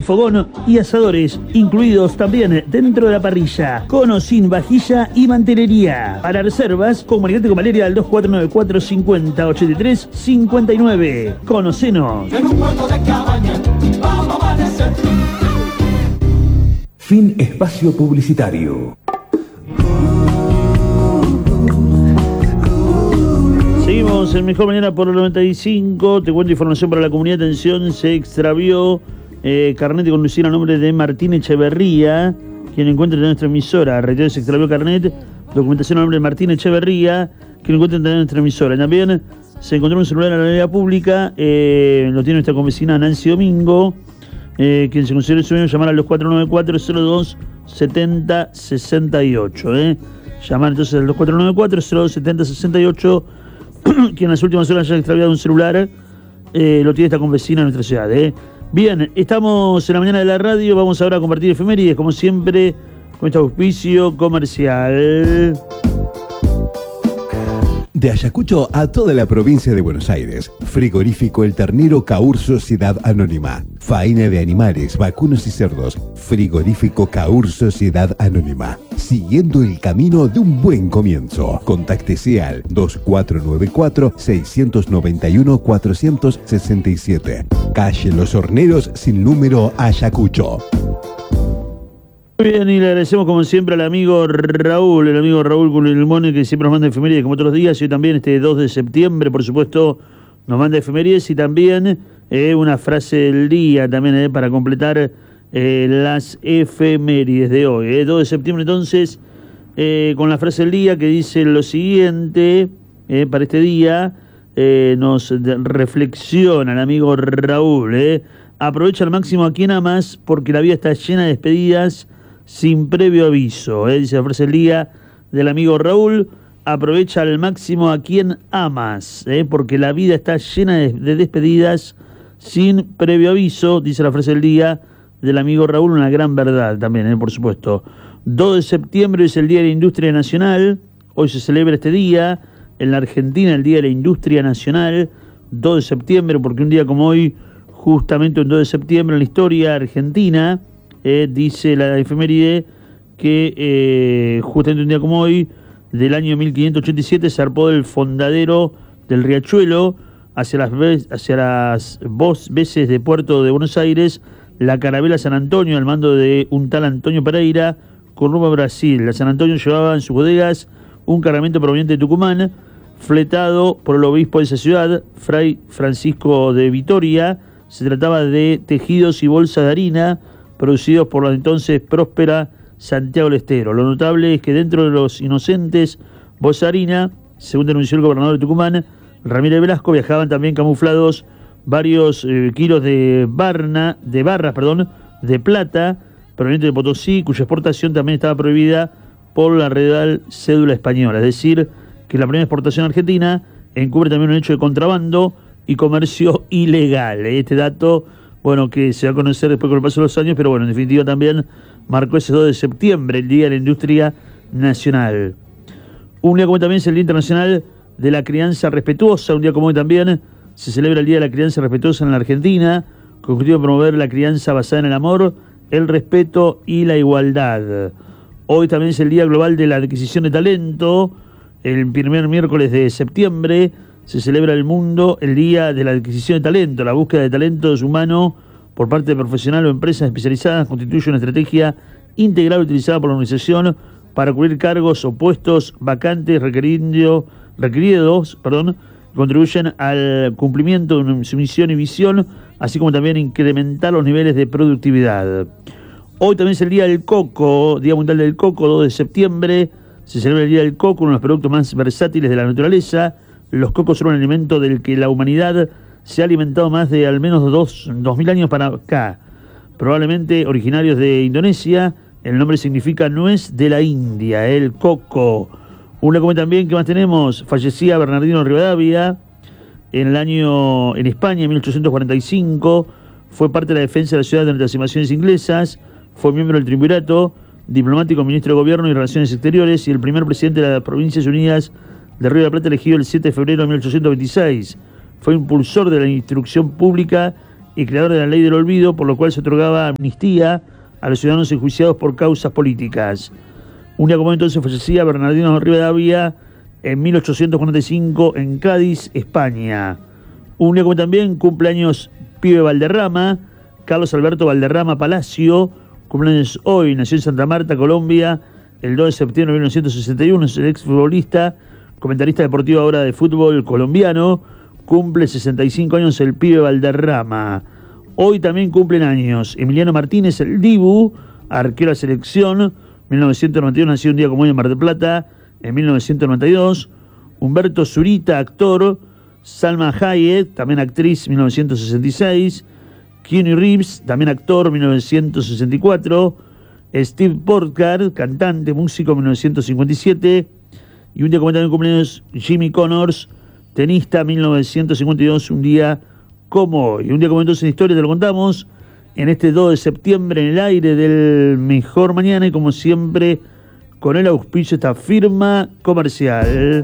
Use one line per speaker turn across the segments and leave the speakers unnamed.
fogón y asadores, incluidos también dentro de la parrilla, con o sin vajilla y mantelería. Para reservas, comunicate con Valeria al 2494 50 83 59. Conocenos.
En un puerto de cabaña, vamos a amanecer.
Fin espacio publicitario.
Seguimos en Mejor Mañana por el 95. Te cuento información para la comunidad. Atención, se extravió carnet de conducir a nombre de Martín Echeverría, quien encuentra en nuestra emisora. Reitero, se extravió carnet, documentación a nombre de Martín Echeverría, quien encuentra en nuestra emisora. También se encontró un celular en la vía pública, lo tiene nuestra convecina Nancy Domingo, quien se considera su medio, llamar a los 494-02-70-68. Llamar entonces al 2494-02-70-68, quien en las últimas horas haya extraviado un celular, lo tiene esta convecina en nuestra ciudad. Bien, estamos en la mañana de la radio, vamos ahora a compartir efemérides, como siempre, con este auspicio comercial.
De Ayacucho a toda la provincia de Buenos Aires. Frigorífico El Ternero Caur Sociedad Anónima. Faena de animales, vacunos y cerdos. Frigorífico Caur Sociedad Anónima. Siguiendo el camino de un buen comienzo. Contáctese al 2494-691-467. Calle Los Horneros sin número, Ayacucho.
Muy bien, y le agradecemos como siempre al amigo Raúl, Culmone, que siempre nos manda efemérides como otros días, y hoy también este 2 de septiembre, por supuesto, nos manda efemérides y también una frase del día también para completar las efemérides de hoy. 2 de septiembre entonces, con la frase del día que dice lo siguiente, para este día, nos reflexiona el amigo Raúl, aprovecha al máximo a quien amas porque la vida está llena de despedidas sin previo aviso, dice la frase del día del amigo Raúl. Aprovecha al máximo a quien amas, porque la vida está llena de despedidas sin previo aviso, dice la frase del día del amigo Raúl, una gran verdad también, por supuesto. 2 de septiembre es el Día de la Industria Nacional, hoy se celebra este día, en la Argentina el Día de la Industria Nacional, 2 de septiembre, porque un día como hoy, justamente un 2 de septiembre en la historia argentina, dice la efeméride que justamente un día como hoy, del año 1587, zarpó del fondadero del Riachuelo hacia las veces de Puerto de Buenos Aires la carabela San Antonio al mando de un tal Antonio Pereira con rumbo a Brasil. La San Antonio llevaba en sus bodegas un cargamento proveniente de Tucumán, fletado por el obispo de esa ciudad, Fray Francisco de Vitoria. Se trataba de tejidos y bolsas de harina producidos por la entonces próspera Santiago del Estero. Lo notable es que dentro de los inocentes bolsas de harina, según denunció el gobernador de Tucumán, Ramírez Velasco, viajaban también camuflados varios kilos de barras de plata proveniente de Potosí, cuya exportación también estaba prohibida por la Real Cédula Española. Es decir, que la primera exportación argentina encubre también un hecho de contrabando y comercio ilegal. Este dato, bueno, que se va a conocer después con el paso de los años, pero bueno, en definitiva también marcó ese 2 de septiembre, el Día de la Industria Nacional. Un día como hoy también es el Día Internacional de la Crianza Respetuosa. Un día como hoy también se celebra el Día de la Crianza Respetuosa en la Argentina, con el objetivo de promover la crianza basada en el amor, el respeto y la igualdad. Hoy también es el Día Global de la Adquisición de Talento. El primer miércoles de septiembre se celebra el Día de la Adquisición de Talento. La búsqueda de talentos humanos por parte de profesionales o empresas especializadas constituye una estrategia integral utilizada por la organización para cubrir cargos o puestos vacantes requeridos, contribuyen al cumplimiento de su misión y visión, así como también incrementar los niveles de productividad. Hoy también es el Día del Coco, Día Mundial del Coco, 2 de septiembre. Se celebra el Día del Coco, uno de los productos más versátiles de la naturaleza. Los cocos son un alimento del que la humanidad se ha alimentado más de al menos 2.000 años para acá. Probablemente originarios de Indonesia, el nombre significa nuez de la India, el coco. Una como también, ¿qué más tenemos? Fallecía Bernardino Rivadavia en España, en 1845. Fue parte de la defensa de la ciudad durante las invasiones inglesas. Fue miembro del Triunvirato, diplomático, ministro de Gobierno y Relaciones Exteriores y el primer presidente de las Provincias Unidas de Río de la Plata, elegido el 7 de febrero de 1826. Fue impulsor de la instrucción pública y creador de la ley del olvido, por lo cual se otorgaba amnistía a los ciudadanos enjuiciados por causas políticas. Un día como entonces fallecía Bernardino Rivadavia en 1845 en Cádiz, España. Un día como también cumpleaños Pibe Valderrama, Carlos Alberto Valderrama Palacio, cumpleaños hoy, nació en Santa Marta, Colombia, el 2 de septiembre de 1961, es el exfutbolista, comentarista deportivo ahora de fútbol colombiano, cumple 65 años el Pibe Valderrama. Hoy también cumplen años Emiliano Martínez, el Dibu, arquero de selección, 1991, nació un día como hoy en Mar del Plata, en 1992. Humberto Zurita, actor. Salma Hayek, también actriz, 1966. Keanu Reeves, también actor, 1964. Steve Porcar, cantante, músico, 1957. Y un día como también cumpleaños Jimmy Connors, tenista, 1952, un día como hoy. Un día como entonces en historia te lo contamos en este 2 de septiembre en el aire del Mejor Mañana y como siempre con el auspicio de esta firma comercial.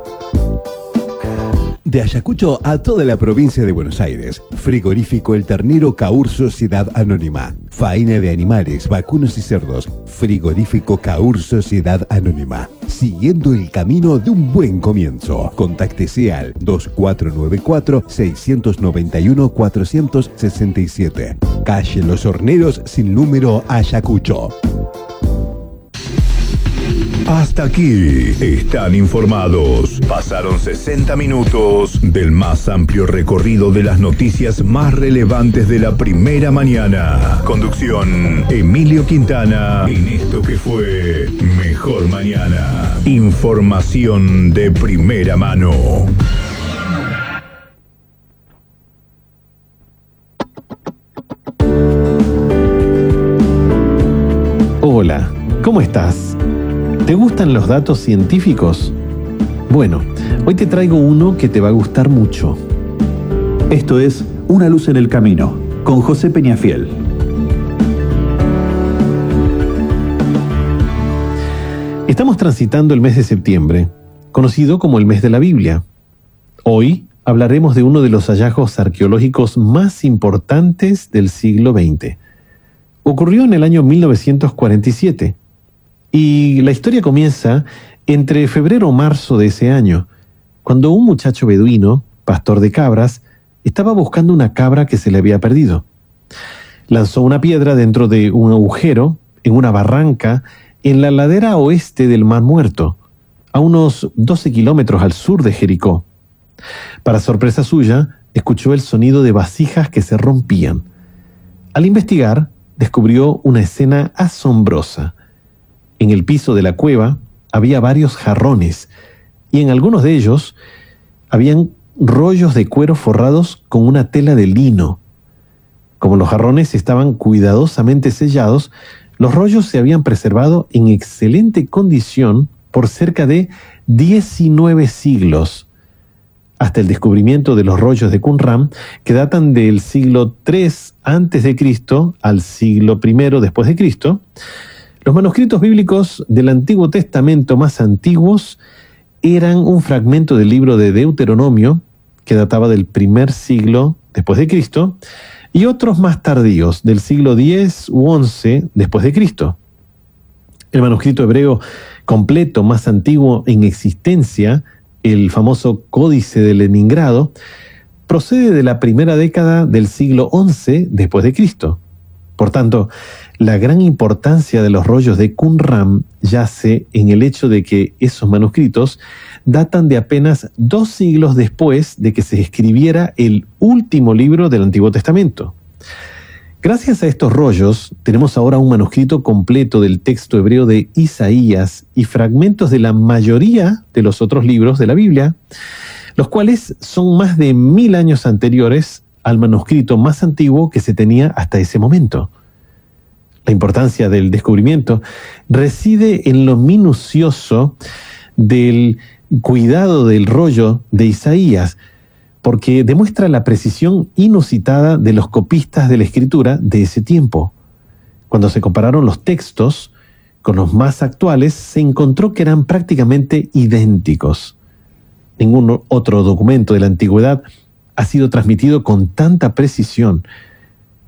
De Ayacucho a toda la provincia de Buenos Aires, Frigorífico El Ternero Caur Sociedad Anónima. Faena de animales, vacunos y cerdos. Frigorífico Caur Sociedad Anónima. Siguiendo el camino de un buen comienzo. Contáctese al 2494-691-467. Calle Los Horneros sin número Ayacucho.
Hasta aquí están informados. Pasaron 60 minutos del más amplio recorrido de las noticias más relevantes de la primera mañana. Conducción, Emilio Quintana, en esto que fue Mejor Mañana. Información de primera mano.
Hola, ¿cómo estás? ¿Te gustan los datos científicos? Bueno, hoy te traigo uno que te va a gustar mucho.
Esto es Una luz en el camino, con José Peñafiel.
Estamos transitando el mes de septiembre, conocido como el mes de la Biblia. Hoy hablaremos de uno de los hallazgos arqueológicos más importantes del siglo XX. Ocurrió en el año 1947. Y la historia comienza entre febrero o marzo de ese año, cuando un muchacho beduino, pastor de cabras, estaba buscando una cabra que se le había perdido. Lanzó una piedra dentro de un agujero, en una barranca, en la ladera oeste del Mar Muerto, a unos 12 kilómetros al sur de Jericó. Para sorpresa suya, escuchó el sonido de vasijas que se rompían. Al investigar, descubrió una escena asombrosa. En el piso de la cueva había varios jarrones y en algunos de ellos habían rollos de cuero forrados con una tela de lino. Como los jarrones estaban cuidadosamente sellados, los rollos se habían preservado en excelente condición por cerca de 19 siglos, hasta el descubrimiento de los rollos de Qumran, que datan del siglo III a.C. al siglo I después de Cristo. Los manuscritos bíblicos del Antiguo Testamento más antiguos eran un fragmento del libro de Deuteronomio, que databa del primer siglo después de Cristo, y otros más tardíos, del siglo X u XI después de Cristo. El manuscrito hebreo completo más antiguo en existencia, el famoso Códice de Leningrado, procede de la primera década del siglo XI después de Cristo. Por tanto, la gran importancia de los rollos de Qumran yace en el hecho de que esos manuscritos datan de apenas 2 siglos después de que se escribiera el último libro del Antiguo Testamento. Gracias a estos rollos, tenemos ahora un manuscrito completo del texto hebreo de Isaías y fragmentos de la mayoría de los otros libros de la Biblia, los cuales son más de 1000 años anteriores al manuscrito más antiguo que se tenía hasta ese momento. La importancia del descubrimiento reside en lo minucioso del cuidado del rollo de Isaías, porque demuestra la precisión inusitada de los copistas de la escritura de ese tiempo. Cuando se compararon los textos con los más actuales, se encontró que eran prácticamente idénticos. Ningún otro documento de la antigüedad ha sido transmitido con tanta precisión,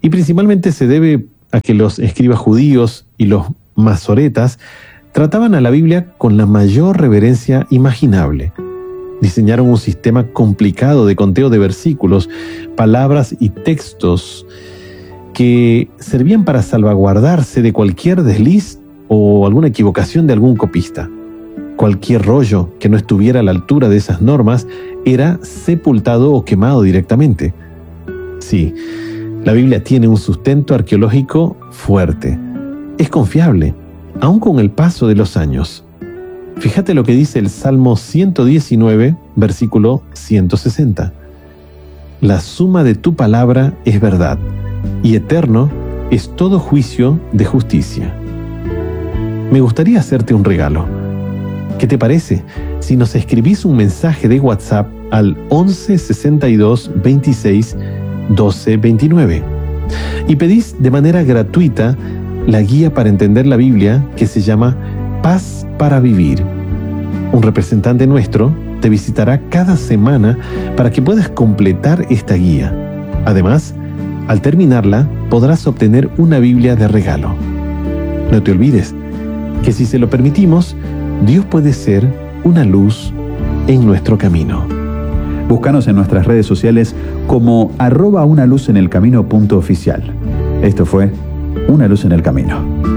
Y principalmente se debe a que los escribas judíos y los masoretas trataban a la Biblia con la mayor reverencia imaginable. Diseñaron un sistema complicado de conteo de versículos, palabras y textos que servían para salvaguardarse de cualquier desliz o alguna equivocación de algún copista. Cualquier rollo que no estuviera a la altura de esas normas era sepultado o quemado directamente. Sí, la Biblia tiene un sustento arqueológico fuerte. Es confiable, aun con el paso de los años. Fíjate lo que dice el Salmo 119, versículo 160. La suma de tu palabra es verdad, y eterno es todo juicio de justicia. Me gustaría hacerte un regalo. ¿Qué te parece si nos escribís un mensaje de WhatsApp al 11 62 26 12 29 y pedís de manera gratuita la guía para entender la Biblia que se llama Paz para Vivir? Un representante nuestro te visitará cada semana para que puedas completar esta guía. Además, al terminarla, podrás obtener una Biblia de regalo. No te olvides que si se lo permitimos, Dios puede ser una luz en nuestro camino.
Búscanos en nuestras redes sociales como @unaluzenelcamino.oficial. Esto fue Una Luz en el Camino.